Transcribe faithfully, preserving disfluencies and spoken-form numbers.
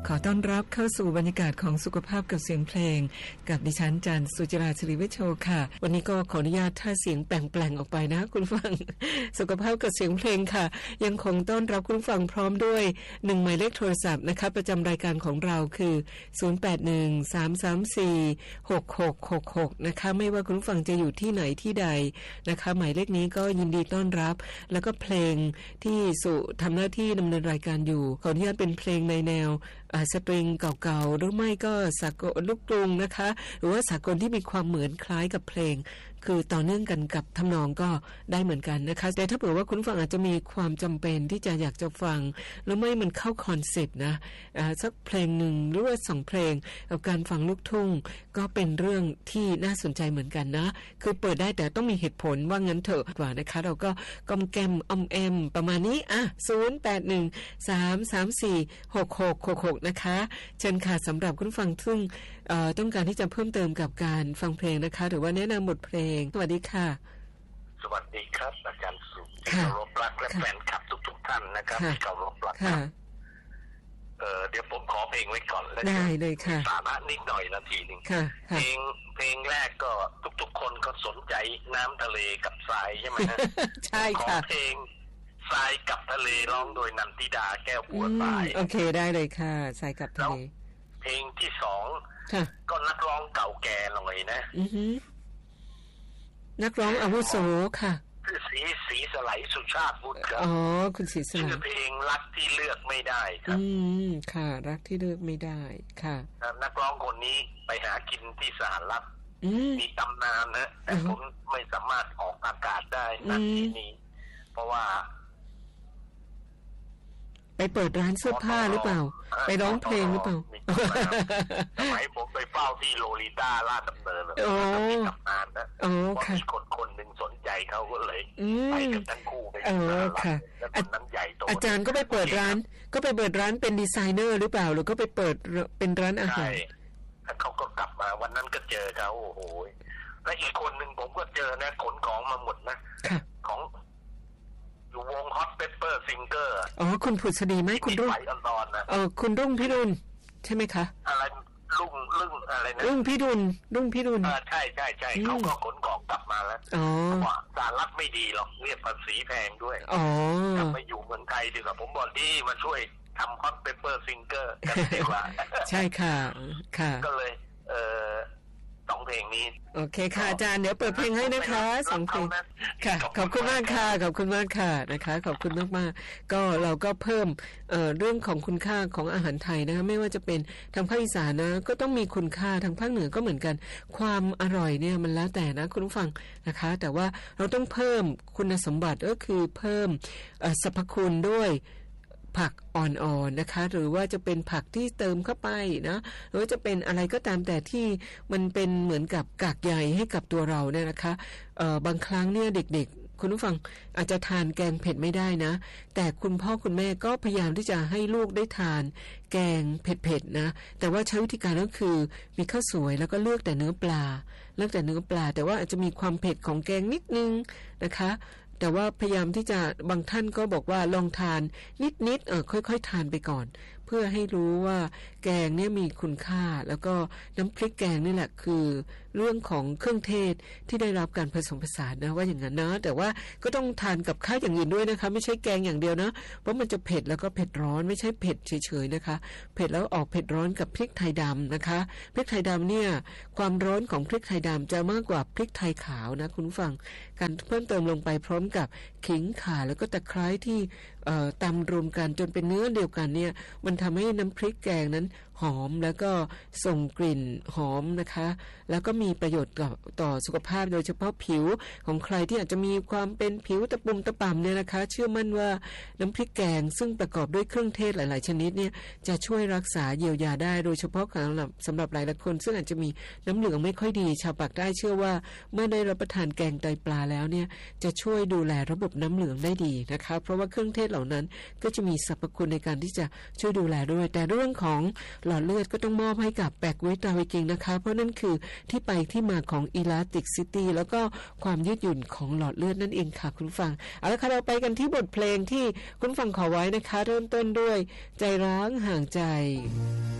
ขอต้อนรับเข้าสู่บรรยากาศของสุขภาพกับเสียงเพลงกับดิฉันจันทร์สุจิราศิริวิโชค่ะวันนี้ก็ขออนุญาตถ้าเสียงแปลงๆออกไปนะคุณฟังสุขภาพกับเสียงเพลงค่ะยังคงต้อนรับคุณฟังพร้อมด้วยหนึ่งหมายเลขโทรศัพท์นะคะประจำรายการของเราคือศูนย์ แปด หนึ่ง สาม สาม สี่ หก หก หก หกนะคะไม่ว่าคุณฟังจะอยู่ที่ไหนที่ใดนะคะหมายเลขนี้ก็ยินดีต้อนรับแล้วก็เพลงที่สุทำหน้าที่ดำเนินรายการอยู่ขออนุญาตเป็นเพลงในแนวสตริงเก่าๆหรือไม่ก็สากลลูกกรุงนะคะหรือว่าสากลที่มีความเหมือนคล้ายกับเพลงคือต่อเนื่องกันกับทำนองก็ได้เหมือนกันนะคะแต่ถ้าเผื่อว่าคุณฟังอาจจะมีความจำเป็นที่จะอยากจะฟังหรือไม่มันเข้าคอนเซ็ปต์นะสักเพลงหนึ่งหรือว่าสองเพลงกับการฟังลูกทุ่งก็เป็นเรื่องที่น่าสนใจเหมือนกันนะคือเปิดได้แต่ต้องมีเหตุผลว่างั้นเถอะว่านะคะเราก็กอมแกมอมแอมประมาณนี้อ่ะศูนย์ แปด หนึ่ง สาม สาม สี่ หก หก หก หกนะคะเชิญค่ะสำหรับคุณฟังซึ่งต้องการที่จะเพิ่มเติมกับการฟังเพลงนะคะหรือว่าแนะนำบทเพลงสวัสดีค่ะสวัสดีครับอาจารย์สุที่เคารพรักและแฟนคลับทุกๆท่านนะครับที่เคารพรักเออเดี๋ยวผมขอเพลงไว้ก่อนแล้วได้เลยค่ะสาระนิดหน่อยนาทีนึงเพลงเพลงแรกก็ทุกๆคนก็สนใจน้ำทะเลกับทรายใช่ไหมฮะใช่ค่ะขอเพลงทรายกับทะเลร้องโดยนันทิดาแก้วบัวทรายโอเคได้เลยค่ะทรายกับทะเลเพลงที่สองก็นักร้องเก่าแก่หน่อยนะอือฮึนักร้องอาวุโสค่ะคือสีสีสไลสุชาติบุตรครับอ๋อคุณสีสไลชื่อเพลงรักที่เลือกไม่ได้ครับอืมค่ะรักที่เลือกไม่ได้ค่ะนักร้องคนนี้ไปหากินที่สหรัฐมีตำนานนะแต่ผมไม่สามารถออกอากาศได้ณที่นี้เพราะว่าไปเปิดร้านเสื้อผ้าหรือเปล่าไปร้องเพลงหรือเปล่าสมัยผมไปเฝ้าที่โลลิต้าลาดดำเนินแล้วก็มีตำนานนะว่ามีคนคนหนึ่งสนใจเขาก็เลยไปกันทั้งคู่ไปที่ร้านแล้วคนนั้นใหญ่โตอาจารย์ก็ไปเปิดร้านก็ไปเปิดร้านเป็นดีไซเนอร์หรือเปล่าหรือก็ไปเปิดเป็นร้านอาหารเขาก็กลับมาวันนั้นก็เจอเขาโอ้โหและอีกคนหนึ่งผมก็เจอนะขนของมาหมดนะของอยู่วง Hot Pepper Singer อ๋อคุณผุดสดีไหมคุณรุ่งเออคุณรุ่งพี่ดุลใช่ไหมคะอะไรรุ่งรุ่งอะไรนะรุ่งพี่ดุลรุ่งพี่ดุลอ่าใช่ใช่ใช่เขาก็ขนของกลับมาแล้วอ๋อว่าสหรัฐไม่ดีหรอกเรียกภาษีแพงด้วยอ๋อกลับมาอยู่เมืองไทยดีกว่าผมบอกที่มาช่วยทำ Hot Pepper Singer กันดีกว่าใช่ค่ะค่ะก็เลยเออสองเพลงนี้โอเคค่ะอาจารย์เดี๋ยวเปิดเพลงให้นะคะสองเพลงค่ะขอบคุณมากค่ะขอบคุณมากค่ะนะคะขอบคุณมากมากก็เราก็เพิ่มเอ่อเรื่องของคุณค่าของอาหารไทยนะคะไม่ว่าจะเป็นทางภาคอีสานนะก็ต้องมีคุณค่าทางภาคเหนือก็เหมือนกันความอร่อยเนี่ยมันแล้วแต่นะคุณผู้ฟังนะคะแต่ว่าเราต้องเพิ่มคุณสมบัติก็คือเพิ่มเอ่อสรรพคุณด้วยผักอ่อนๆนะคะหรือว่าจะเป็นผักที่เติมเข้าไปนะหรือว่าจะเป็นอะไรก็ตามแต่ที่มันเป็นเหมือนกับกากใยให้กับตัวเราเนี่ยนะคะเอ่อบางครั้งเนี่ยเด็กๆคุณผู้ฟังอาจจะทานแกงเผ็ดไม่ได้นะแต่คุณพ่อคุณแม่ก็พยายามที่จะให้ลูกได้ทานแกงเผ็ดๆนะแต่ว่าใช้วิธีการก็คือมีข้าวสวยแล้วก็เลือกแต่เนื้อปลาเลือกแต่เนื้อปลาแต่ว่าอาจจะมีความเผ็ดของแกงนิดนึงนะคะแต่ว่าพยายามที่จะบางท่านก็บอกว่าลองทานนิดๆเออค่อยๆทานไปก่อนเพื่อให้รู้ว่าแกงเนี่ยมีคุณค่าแล้วก็น้ำพริกแกงนี่แหละคือเรื่องของเครื่องเทศที่ได้รับการผสมผสานนะว่าอย่างนั้นนะแต่ว่าก็ต้องทานกับข้าวอย่างอื่นด้วยนะคะไม่ใช่แกงอย่างเดียวนะเพราะมันจะเผ็ดแล้วก็เผ็ดร้อนไม่ใช่เผ็ดเฉยๆนะคะเผ็ดแล้วออกเผ็ดร้อนกับพริกไทยดำนะคะพริกไทยดำเนี่ยความร้อนของพริกไทยดำจะมากกว่าพริกไทยขาวนะคุณผู้ฟังการเพิ่มเติมลงไปพร้อมกับขิงข่าแล้วก็ตะไคร้ที่ตำรวมกันจนเป็นเนื้อเดียวกันเนี่ยมันทำให้น้ำพริกแกงนั้นหอมแล้วก็ส่งกลิ่นหอมนะคะแล้วก็มีประโยชน์ต่อต่อสุขภาพโดยเฉพาะผิวของใครที่อาจจะมีความเป็นผิวตะปุ่มตะป่ำเนี่ยนะคะเชื่อมั่นว่าน้ำพริกแกงซึ่งประกอบด้วยเครื่องเทศหลายๆชนิดเนี่ยจะช่วยรักษาเยียวยาได้โดยเฉพาะสำหรับสำหรับหลายๆคนซึ่งอาจจะมีน้ำเหลืองไม่ค่อยดีชาวปากใต้เชื่อว่าเมื่อได้รับประทานแกงไตปลาแล้วเนี่ยจะช่วยดูแลระบบน้ำเหลืองได้ดีนะคะเพราะว่าเครื่องเทศเหล่านั้นก็จะมีสรรพคุณในการที่จะช่วยดูแลด้วยแต่เรื่องของหลลอดเลือดก็ต้องมอบให้กับแบกเวทราวิกิงนะคะเพราะนั่นคือที่ไปที่มาของ Elasticity แล้วก็ความยืดหยุ่นของหลอดเลือดนั่นเองค่ะคุณฟังเอาละค่ะเราไปกันที่บทเพลงที่คุณฟังขอไว้นะคะเริ่มต้นด้วยใจร้างห่างใจ